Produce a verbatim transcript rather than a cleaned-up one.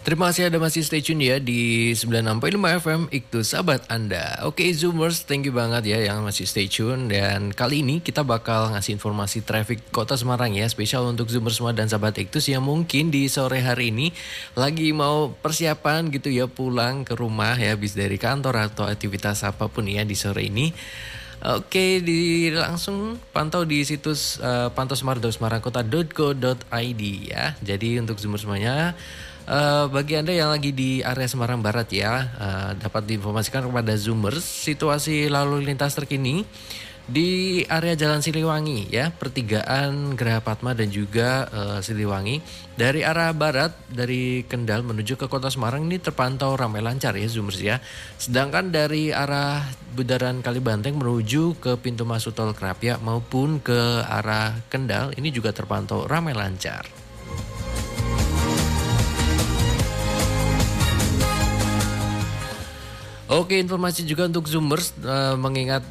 Terima kasih Anda masih stay tune ya di sembilan puluh enam koma lima F M Iktu Sahabat Anda. Oke Zoomers, thank you banget ya yang masih stay tune. Dan kali ini kita bakal ngasih informasi traffic kota Semarang ya. Spesial untuk Zoomers semua dan Sahabat Iktus yang mungkin di sore hari ini lagi mau persiapan gitu ya pulang ke rumah ya habis dari kantor atau aktivitas apapun ya di sore ini. Oke, di langsung pantau di situs uh, pantau semar semarang kota dot go dot i d ya. Jadi untuk Zoomers semuanya, Uh, bagi Anda yang lagi di area Semarang Barat ya, uh, dapat diinformasikan kepada Zoomers situasi lalu lintas terkini di area Jalan Siliwangi ya, pertigaan Geraha Padma dan juga uh, Siliwangi. Dari arah barat dari Kendal menuju ke Kota Semarang ini terpantau ramai lancar ya Zoomers ya. Sedangkan dari arah Bundaran Kalibanteng menuju ke pintu masuk tol Krapia maupun ke arah Kendal ini juga terpantau ramai lancar. Oke, informasi juga untuk Zoomers uh, mengingat